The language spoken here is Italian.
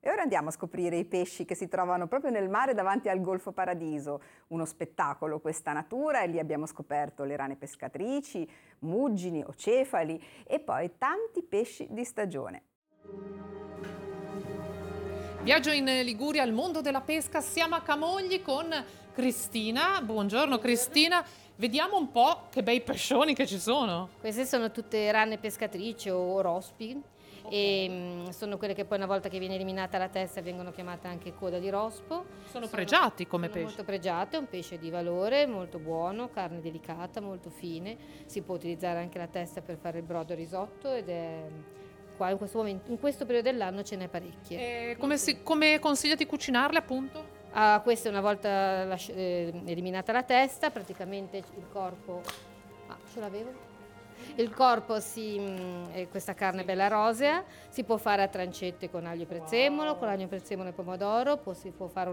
E ora andiamo a scoprire i pesci che si trovano proprio nel mare davanti al Golfo Paradiso. Uno spettacolo questa natura, e lì abbiamo scoperto le rane pescatrici, muggini, ocefali e poi tanti pesci di stagione. Viaggio in Liguria al mondo della pesca, siamo a Camogli con Cristina. Buongiorno Cristina, vediamo un po' che bei pescioni che ci sono. Queste sono tutte rane pescatrici o rospi e sono quelle che poi una volta che viene eliminata la testa vengono chiamate anche coda di rospo. Sono pregiati come Sono pesci. molto pregiate, è un pesce di valore, molto buono, carne delicata, molto fine. Si può utilizzare anche la testa per fare il brodo risotto ed è qua in questo momento, in questo periodo dell'anno ce n'è parecchie. Come consiglia di cucinarle appunto? Questa una volta eliminata la testa, praticamente il corpo. Ce l'avevo? Il corpo questa carne bella rosea, si può fare a trancette con aglio e prezzemolo, con aglio e prezzemolo e pomodoro, si può fare